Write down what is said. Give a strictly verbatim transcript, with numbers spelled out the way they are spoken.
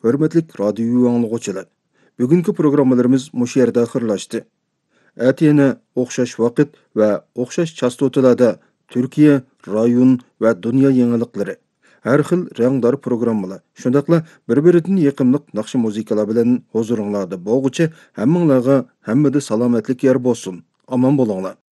Hörmetlik radyo anlıqçılar. Bugünkü programmalarımız muş yerde ahırlaştı. Әтені оқшаш вақыт ve оқшаш частоталарда Türkiye, rayon ve dünya yenilikleri. Her xil rəngdar programmalar. Şundaqla bir-birindən yaqınlıq naqşı muzikalar bilan huzurunlarda boğucu həmminglarga həmmide salametlik yer bolsun. Aman bolinglar.